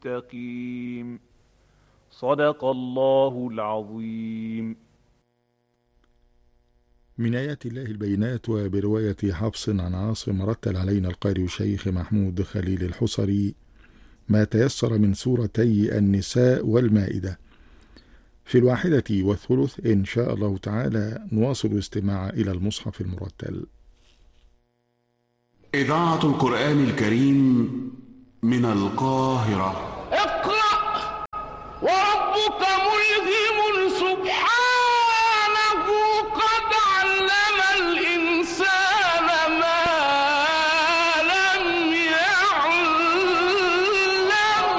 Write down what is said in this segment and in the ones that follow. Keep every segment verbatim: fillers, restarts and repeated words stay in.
مستقيم. صدق الله العظيم. من آيات الله البينات. وبرواية حفص عن عاصم رتل علينا القارئ الشيخ محمود خليل الحصري ما تيسر من سورتي النساء والمائدة في الواحدة والثلث. إن شاء الله تعالى نواصل الاستماع إلى المصحف المرتل. إذاعة القرآن الكريم من القاهرة. اقرأ وربك ملهم سبحانه قد علم الإنسان ما لم يعلم.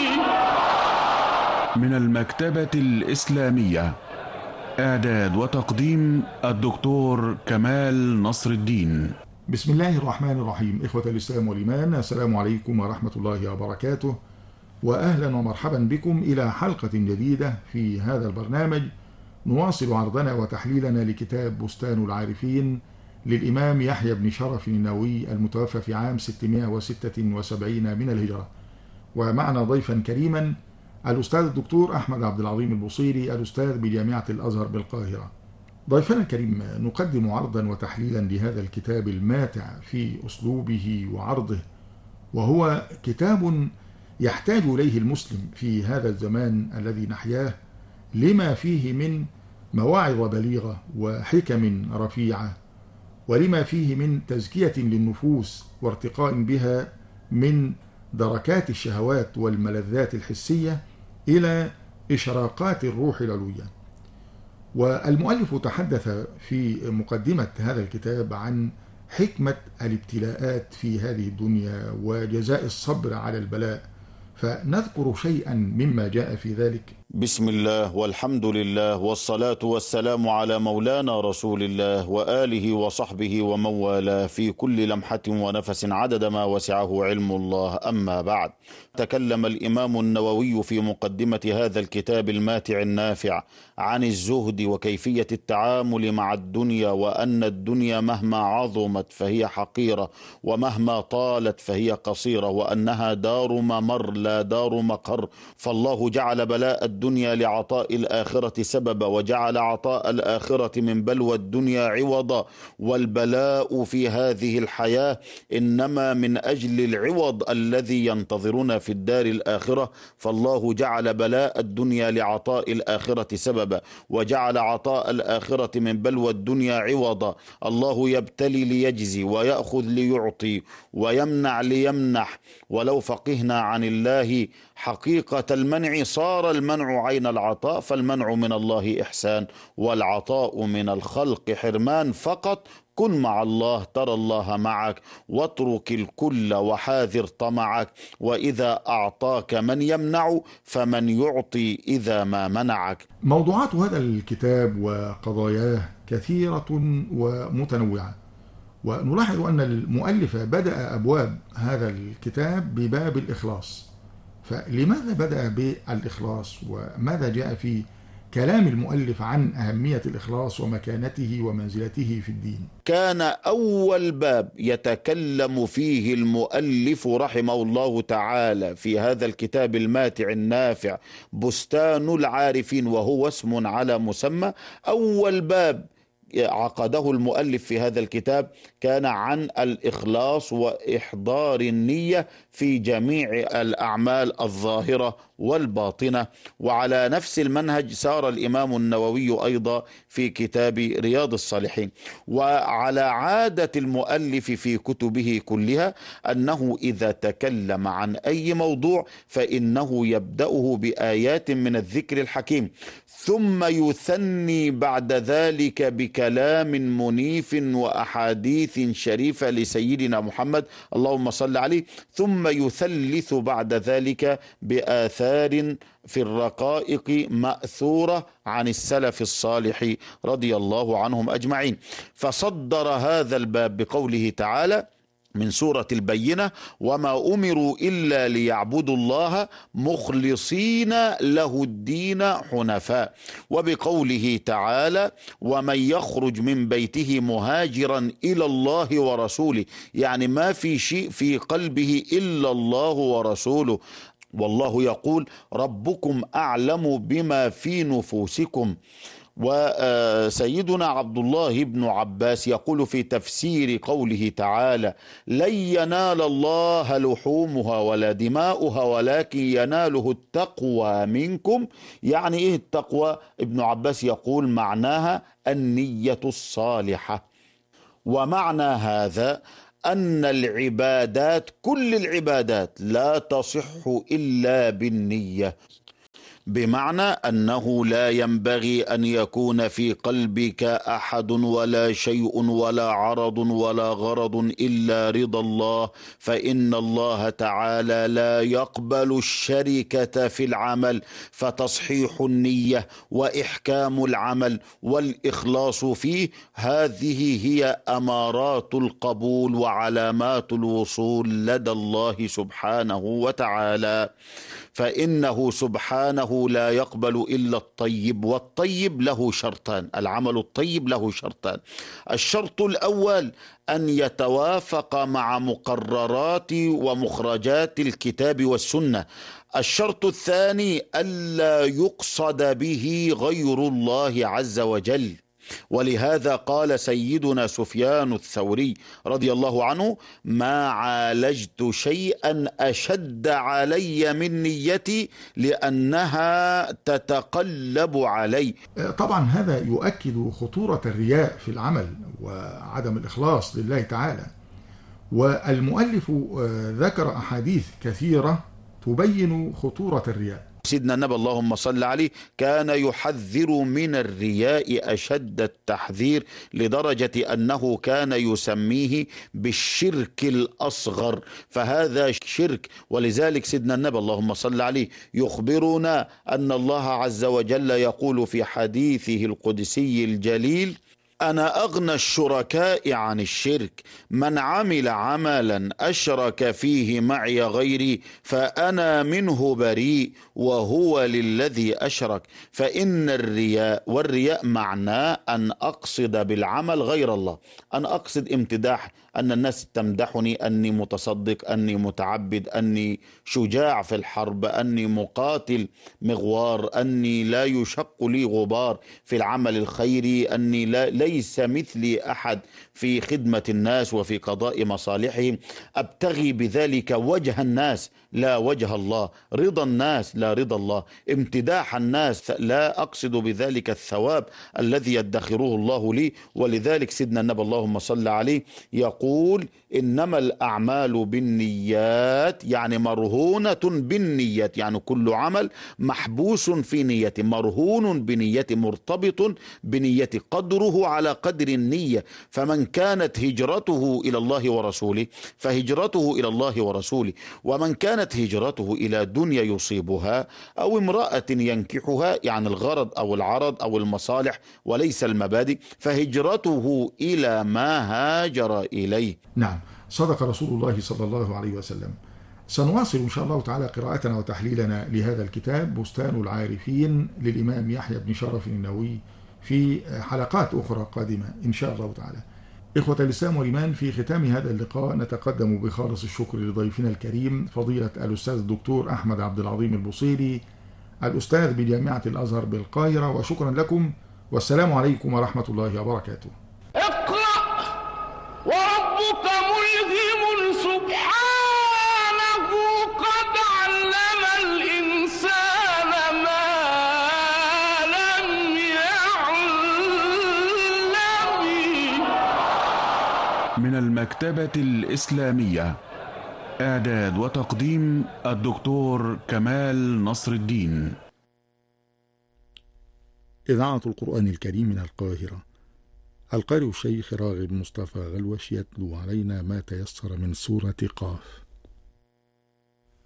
من المكتبة الإسلامية، إعداد وتقديم الدكتور كمال نصر الدين. بسم الله الرحمن الرحيم. إخوة الإسلام والإيمان، السلام عليكم ورحمة الله وبركاته، وأهلا ومرحبا بكم إلى حلقة جديدة في هذا البرنامج. نواصل عرضنا وتحليلنا لكتاب بستان العارفين للإمام يحيى بن شرف النووي المتوفى في عام ستمائة وستة وسبعين من الهجرة. ومعنا ضيفا كريما الأستاذ الدكتور أحمد عبد العظيم البصيري، الأستاذ بجامعة الأزهر بالقاهرة. ضيفنا الكريم، نقدم عرضا وتحليلا لهذا الكتاب الماتع في أسلوبه وعرضه، وهو كتاب يحتاج إليه المسلم في هذا الزمان الذي نحياه، لما فيه من مواعظ بليغة وحكم رفيعة، ولما فيه من تزكية للنفوس وارتقاء بها من دركات الشهوات والملذات الحسية إلى إشراقات الروح العلوية. والمؤلف تحدث في مقدمة هذا الكتاب عن حكمة الابتلاءات في هذه الدنيا وجزاء الصبر على البلاء، فنذكر شيئا مما جاء في ذلك. بسم الله والحمد لله والصلاة والسلام على مولانا رسول الله وآله وصحبه ومن والاه في كل لمحة ونفس عدد ما وسعه علم الله. أما بعد، تكلم الإمام النووي في مقدمة هذا الكتاب الماتع النافع عن الزهد وكيفية التعامل مع الدنيا، وأن الدنيا مهما عظمت فهي حقيرة، ومهما طالت فهي قصيرة، وأنها دار ممر لا دار مقر. فالله جعل بلاء الدنيا لعطاء الآخرة سببا، وجعل عطاء الآخرة من بلوى الدنيا عوضا. والبلاء في هذه الحياة إنما من أجل العوض الذي ينتظرنا في الدار الآخرة. فالله جعل بلاء الدنيا لعطاء الآخرة سببا، وجعل عطاء الآخرة من بلوى الدنيا عوضا. الله يبتلي ليجزي، ويأخذ ليعطي، ويمنع ليمنح. ولو فقهنا عن الله حقيقة المنع صار المنع عين العطاء، فالمنع من الله إحسان، والعطاء من الخلق حرمان فقط. كن مع الله ترى الله معك، واترك الكل وحاذر طمعك. وإذا أعطاك من يمنع فمن يعطي إذا ما منعك. موضوعات هذا الكتاب وقضاياه كثيرة ومتنوعة، ونلاحظ أن المؤلف بدأ أبواب هذا الكتاب بباب الإخلاص. فلماذا بدأ بالإخلاص، وماذا جاء في كلام المؤلف عن أهمية الإخلاص ومكانته ومنزلته في الدين؟ كان أول باب يتكلم فيه المؤلف رحمه الله تعالى في هذا الكتاب الماتع النافع بستان العارفين، وهو اسم على مسمى. أول باب عقده المؤلف في هذا الكتاب كان عن الإخلاص وإحضار النية في جميع الأعمال الظاهرة والباطنة. وعلى نفس المنهج سار الإمام النووي أيضا في كتاب رياض الصالحين. وعلى عادة المؤلف في كتبه كلها أنه إذا تكلم عن أي موضوع فإنه يبدأه بآيات من الذكر الحكيم، ثم يثني بعد ذلك بكلام منيف وأحاديث شريفة لسيدنا محمد اللهم صل عليه، ثم يثلث بعد ذلك بآثار في الرقائق مأثورة عن السلف الصالح رضي الله عنهم أجمعين. فصدر هذا الباب بقوله تعالى من سورة البينة: وما أمروا إلا ليعبدوا الله مخلصين له الدين حنفاء. وبقوله تعالى: ومن يخرج من بيته مهاجرا إلى الله ورسوله، يعني ما في شيء في قلبه إلا الله ورسوله. والله يقول ربكم أعلم بما في نفوسكم. وسيدنا عبد الله بن عباس يقول في تفسير قوله تعالى لن ينال الله لحومها ولا دماؤها ولكن يناله التقوى منكم. يعني ايه التقوى؟ ابن عباس يقول معناها النية الصالحة. ومعنى هذا أن العبادات كل العبادات لا تصح إلا بالنية، بمعنى أنه لا ينبغي أن يكون في قلبك أحد ولا شيء ولا عرض ولا غرض إلا رضا الله، فإن الله تعالى لا يقبل الشركة في العمل، فتصحيح النية وإحكام العمل والإخلاص فيه هذه هي أمارات القبول وعلامات الوصول لدى الله سبحانه وتعالى. فإنه سبحانه لا يقبل إلا الطيب، والطيب له شرطان، العمل الطيب له شرطان. الشرط الأول أن يتوافق مع مقررات ومخرجات الكتاب والسنة. الشرط الثاني ألا يقصد به غير الله عز وجل. ولهذا قال سيدنا سفيان الثوري رضي الله عنه ما عالجت شيئا أشد علي من نيتي لأنها تتقلب علي. طبعا هذا يؤكد خطورة الرياء في العمل وعدم الإخلاص لله تعالى. والمؤلف ذكر أحاديث كثيرة تبين خطورة الرياء. سيدنا النبي اللهم صل عليه كان يحذر من الرياء أشد التحذير، لدرجة أنه كان يسميه بالشرك الأصغر، فهذا شرك. ولذلك سيدنا النبي اللهم صل عليه يخبرنا أن الله عز وجل يقول في حديثه القدسي الجليل أنا أغنى الشركاء عن الشرك، من عمل عملا أشرك فيه معي غيري فأنا منه بريء وهو للذي أشرك. فإن الرياء والرياء معناه أن أقصد بالعمل غير الله، أن أقصد امتداح، أن الناس تمدحني أني متصدق، أني متعبد، أني شجاع في الحرب، أني مقاتل مغوار، أني لا يشق لي غبار في العمل الخيري، أني لا ليس مثلي أحد في خدمة الناس وفي قضاء مصالحهم. أبتغي بذلك وجه الناس لا وجه الله، رضا الناس لا رضا الله، امتداح الناس لا أقصد بذلك الثواب الذي يدخره الله لي. ولذلك سيدنا النبي اللهم صل عليه يقول إنما الأعمال بالنيات، يعني مرهونة بالنيات، يعني كل عمل محبوس في نية، مرهون بنية، مرتبط بنية، قدره على قدر النية. فمن كانت هجرته إلى الله ورسوله فهجرته إلى الله ورسوله، ومن كانت هجرته إلى دنيا يصيبها أو امرأة ينكحها، يعني الغرض أو العرض أو المصالح وليس المبادئ، فهجرته إلى ما هاجر إليه. نعم، صدق رسول الله صلى الله عليه وسلم. سنواصل إن شاء الله تعالى قراءتنا وتحليلنا لهذا الكتاب بستان العارفين للإمام يحيى بن شرف النووي في حلقات أخرى قادمة إن شاء الله تعالى. إخوة الإسلام والإيمان، في ختام هذا اللقاء نتقدم بخالص الشكر لضيفنا الكريم فضيلة الأستاذ الدكتور أحمد عبد العظيم البوصيري، الأستاذ بجامعة الأزهر بالقاهرة، وشكرا لكم، والسلام عليكم ورحمة الله وبركاته. اقرأ وربك ملهم سبحانه قد علم الإنسان ما لم يعلم. من المكتبة الإسلامية، إعداد وتقديم الدكتور كمال نصر الدين. إذاعة القرآن الكريم من القاهرة. القارئ الشيخ راغب مصطفى غلوش يتلو علينا ما تيسر من سورة قاف.